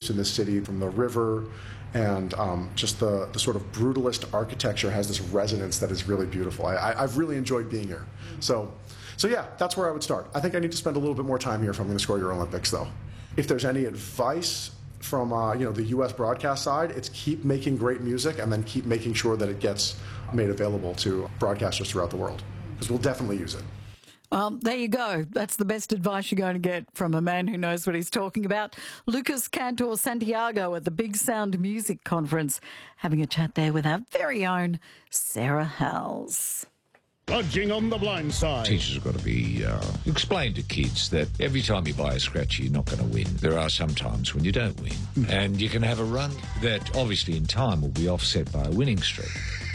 in this city, from the river and just the sort of brutalist architecture has this resonance that is really beautiful. I've really enjoyed being here. So yeah, that's where I would start. I think I need to spend a little bit more time here if I'm going to score your Olympics, though. If there's any advice from the U.S. broadcast side, it's keep making great music and then keep making sure that it gets made available to broadcasters throughout the world, because we'll definitely use it. There you go. That's the best advice you're going to get from a man who knows what he's talking about. Lucas Cantor Santiago at the Big Sound Music Conference, having a chat there with our very own Sarah Howells. Budging on the blind side. Teachers have got to be explain to kids that every time you buy a scratchy, you're not going to win. There are some times when you don't win, and you can have a run that obviously in time will be offset by a winning streak.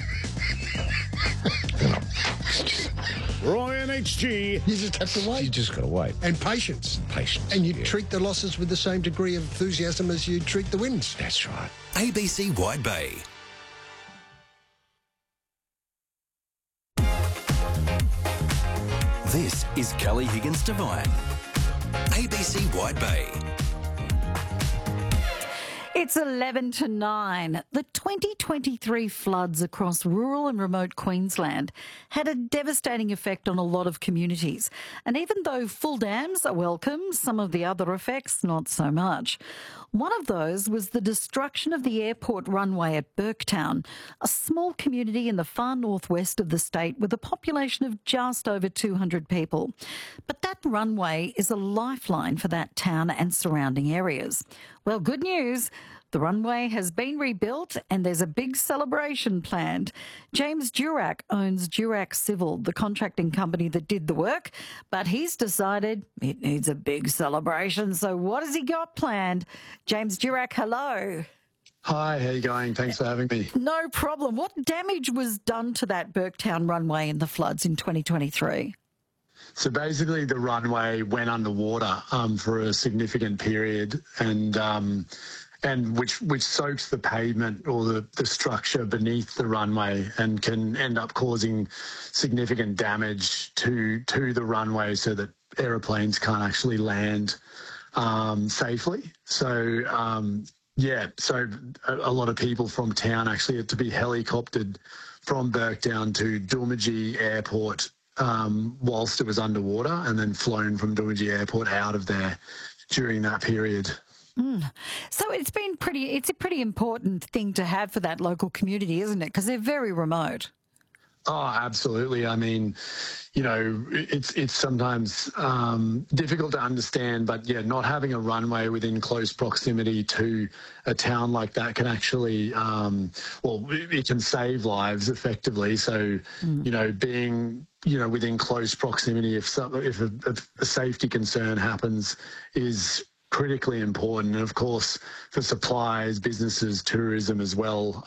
Roy and HG. You just have to wait. You just got to wait. And patience. Patience. And you treat the losses with the same degree of enthusiasm as you treat the wins. That's right. ABC Wide Bay. This is Kelly Higgins Devine. ABC Wide Bay. It's 11 to 9. The 2023 floods across rural and remote Queensland had a devastating effect on a lot of communities. And even though full dams are welcome, some of the other effects, not so much. One of those was the destruction of the airport runway at Burketown, a small community in the far northwest of the state with a population of just over 200 people. But that runway is a lifeline for that town and surrounding areas. Well, good news. The runway has been rebuilt and there's a big celebration planned. James Durack owns Durack Civil, the contracting company that did the work, but he's decided it needs a big celebration. So what has he got planned? James Durack, hello. Hi, how you going? Thanks for having me. No problem. What damage was done to that Burketown runway in the floods in 2023? So basically the runway went underwater for a significant period and which soaks the pavement or the structure beneath the runway and can end up causing significant damage to the runway so that aeroplanes can't actually land safely. So, so a lot of people from town actually had to be helicoptered from Burketown to Doomadgee Airport whilst it was underwater, and then flown from Doomadgee Airport out of there during that period. So it's a pretty important thing to have for that local community, isn't it? Because they're very remote. Oh, absolutely. I mean, it's sometimes difficult to understand, but yeah, not having a runway within close proximity to a town like that can actually, it can save lives effectively. So, being, within close proximity, if a safety concern happens, is critically important. And of course, for suppliers, businesses, tourism as well,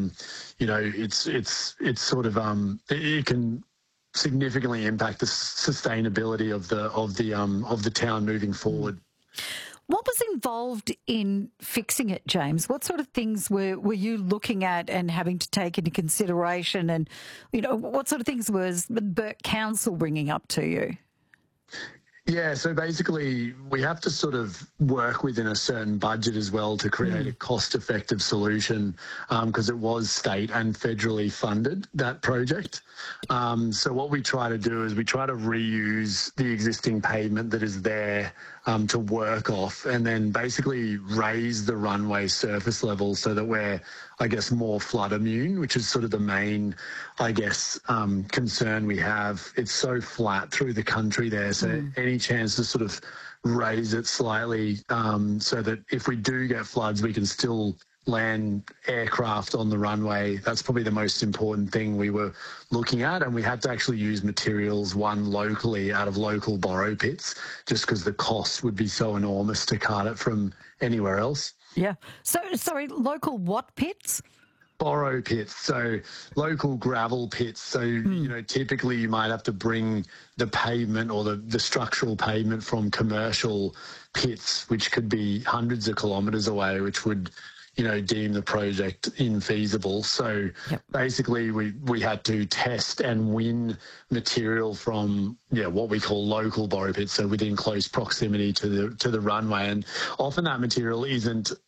it's sort of it can significantly impact the sustainability of the town moving forward. What was involved in fixing it, James? What sort of things were you looking at and having to take into consideration? And what sort of things was the Burke Council bringing up to you? Yeah, so basically we have to sort of work within a certain budget as well to create a cost-effective solution because it was state and federally funded, that project. So what we try to do is we try to reuse the existing pavement that is there to work off, and then basically raise the runway surface level so that we're, more flood immune, which is sort of the main, concern we have. It's so flat through the country there, so any chance to sort of raise it slightly so that if we do get floods, we can still land aircraft on the runway. That's probably the most important thing we were looking at, and we had to actually use materials locally out of local borrow pits just because the cost would be so enormous to cart it from anywhere else. Yeah. So, sorry, local what pits? Borrow pits, so local gravel pits. So, typically you might have to bring the pavement or the structural pavement from commercial pits, which could be hundreds of kilometres away, which would deem the project infeasible. So basically we had to test and win material from what we call local borrow pits, so within close proximity to the runway. And often that material isn't